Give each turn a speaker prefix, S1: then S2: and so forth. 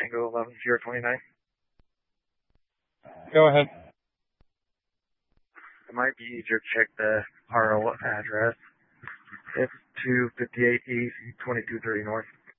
S1: Tango 11029.
S2: Go ahead.
S1: It might be easier to check the RO address. It's 258 East, 2230 North.